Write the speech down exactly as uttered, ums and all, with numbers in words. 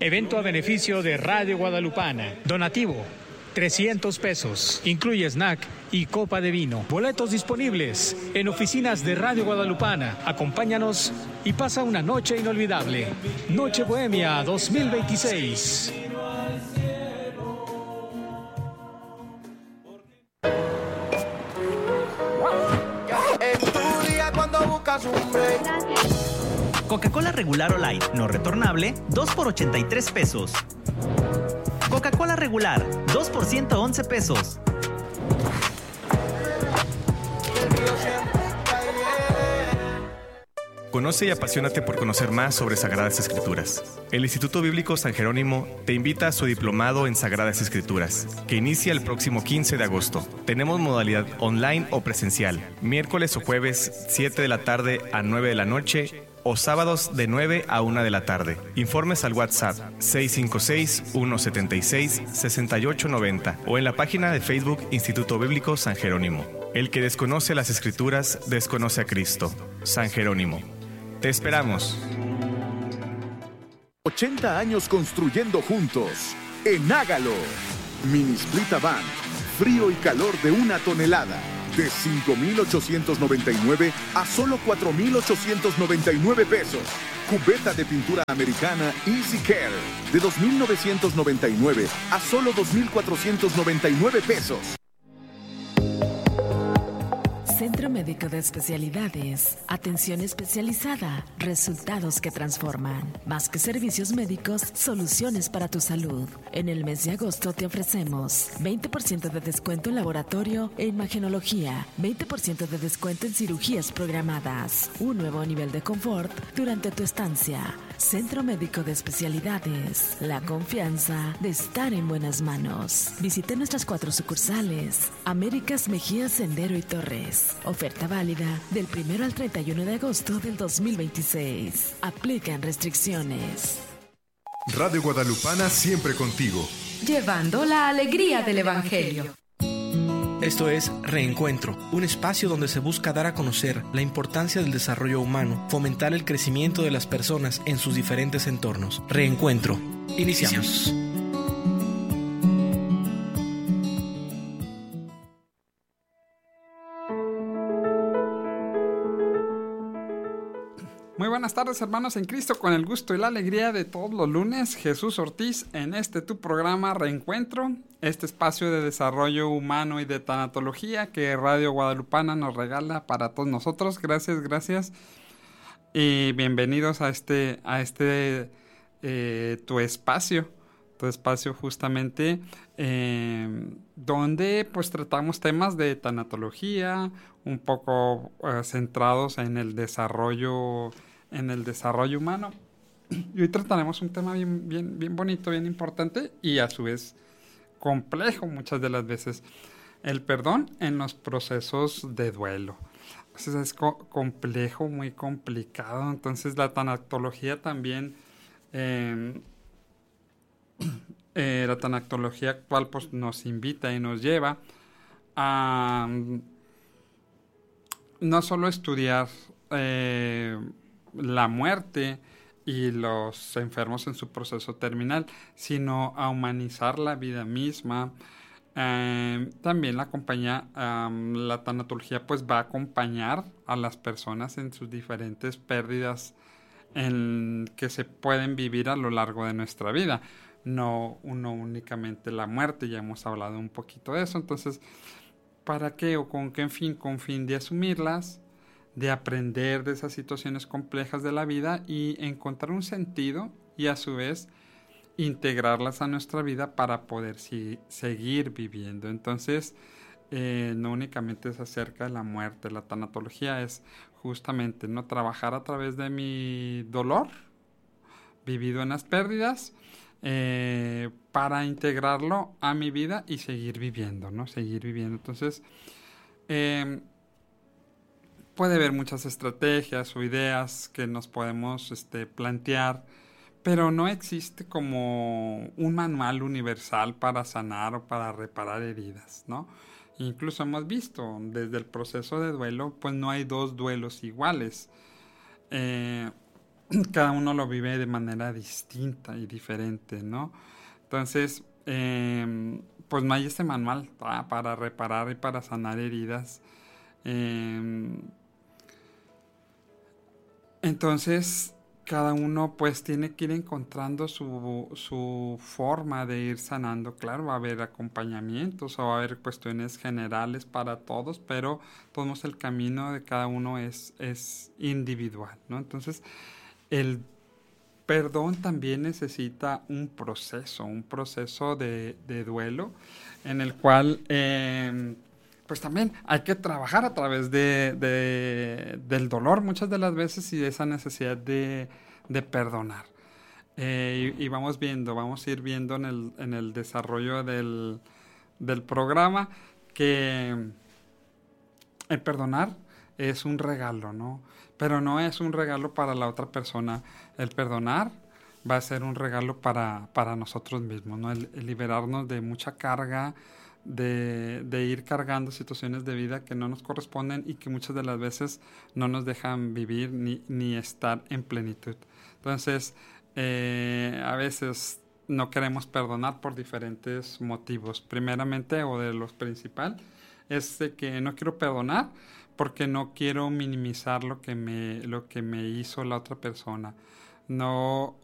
Evento a beneficio de Radio Guadalupana. Donativo, trescientos pesos. Incluye snack y copa de vino. Boletos disponibles en oficinas de Radio Guadalupana. Acompáñanos y pasa una noche inolvidable. Noche Bohemia dos mil veintiséis. Coca-Cola regular o light, no retornable, dos por ochenta y tres pesos. Coca-Cola regular, dos por ciento once pesos. Conoce y apasionate por conocer más sobre Sagradas Escrituras. El Instituto Bíblico San Jerónimo te invita a su diplomado en Sagradas Escrituras, que inicia el próximo quince de agosto. Tenemos modalidad online o presencial, miércoles o jueves, siete de la tarde a nueve de la noche, o sábados de nueve a una de la tarde. Informes al WhatsApp seis cinco seis, uno siete seis, seis ocho nueve cero o en la página de Facebook Instituto Bíblico San Jerónimo. El que desconoce las Escrituras, desconoce a Cristo. San Jerónimo. Te esperamos. ochenta años construyendo juntos. En Hágalo. Mini Split Van. Frío y calor de una tonelada. De cinco mil ochocientos noventa y nueve a solo cuatro mil ochocientos noventa y nueve pesos. Cubeta de pintura americana Easy Care. De dos mil novecientos noventa y nueve a solo dos mil cuatrocientos noventa y nueve pesos. Centro Médico de Especialidades. Atención especializada. Resultados que transforman. Más que servicios médicos, soluciones para tu salud. En el mes de agosto te ofrecemos veinte por ciento de descuento en laboratorio e imagenología, veinte por ciento de descuento en cirugías programadas, un nuevo nivel de confort durante tu estancia. Centro Médico de Especialidades. La confianza de estar en buenas manos. Visite nuestras cuatro sucursales. Américas, Mejía, Sendero y Torres. Oferta válida del primero al treinta y uno de agosto del dos mil veintiséis. Aplican restricciones. Radio Guadalupana siempre contigo. Llevando la alegría del Evangelio. Esto es Reencuentro, un espacio donde se busca dar a conocer la importancia del desarrollo humano, fomentar el crecimiento de las personas en sus diferentes entornos. Reencuentro. Iniciamos. Muy buenas tardes, hermanos en Cristo, con el gusto y la alegría de todos los lunes. Jesús Ortiz en este tu programa Reencuentro, este espacio de desarrollo humano y de tanatología que Radio Guadalupana nos regala para todos nosotros. Gracias, gracias y bienvenidos a este, a este eh, tu espacio, tu espacio justamente eh, donde pues tratamos temas de tanatología, un poco uh, centrados en el desarrollo en el desarrollo humano. Y hoy trataremos un tema bien, bien, bien bonito, bien importante y a su vez complejo muchas de las veces. El perdón en los procesos de duelo. Entonces es co- complejo, muy complicado. Entonces la tanatología también, eh, eh, la tanatología actual pues nos invita y nos lleva a no solo estudiar eh, la muerte y los enfermos en su proceso terminal, sino a humanizar la vida misma. Eh, también la compañía, um, la tanatología pues va a acompañar a las personas en sus diferentes pérdidas en que se pueden vivir a lo largo de nuestra vida. No, no únicamente la muerte, ya hemos hablado un poquito de eso. Entonces, ¿para qué o con qué fin? Con fin de asumirlas, de aprender de esas situaciones complejas de la vida y encontrar un sentido y a su vez integrarlas a nuestra vida para poder si, seguir viviendo. Entonces, eh, no únicamente es acerca de la muerte, la tanatología es justamente no trabajar a través de mi dolor vivido en las pérdidas, eh, para integrarlo a mi vida y seguir viviendo, ¿no? Seguir viviendo. Entonces, eh, puede haber muchas estrategias o ideas que nos podemos este, plantear, pero no existe como un manual universal para sanar o para reparar heridas, ¿no? Incluso hemos visto desde el proceso de duelo, pues no hay dos duelos iguales. Eh, cada uno lo vive de manera distinta y diferente, ¿no? Entonces, eh, pues no hay este manual ¿tá? para reparar y para sanar heridas. Eh, entonces, cada uno pues tiene que ir encontrando su, su forma de ir sanando. Claro, va a haber acompañamientos o va a haber cuestiones generales para todos, pero todos el camino de cada uno es, es individual, ¿no? Entonces, el perdón también necesita un proceso, un proceso de, de duelo en el cual eh, pues también hay que trabajar a través de, de, del dolor muchas de las veces y de esa necesidad de, de perdonar. Eh, y, y vamos viendo, vamos a ir viendo en el, en el desarrollo del, del programa que el perdonar es un regalo, ¿no? Pero no es un regalo para la otra persona. El perdonar va a ser un regalo para, para nosotros mismos, ¿no? El, el liberarnos de mucha carga, de, de ir cargando situaciones de vida que no nos corresponden y que muchas de las veces no nos dejan vivir ni, ni estar en plenitud. Entonces, eh, a veces no queremos perdonar por diferentes motivos. Primeramente, o de los principales, es de que no quiero perdonar porque no quiero minimizar lo que me, lo que me hizo la otra persona. No,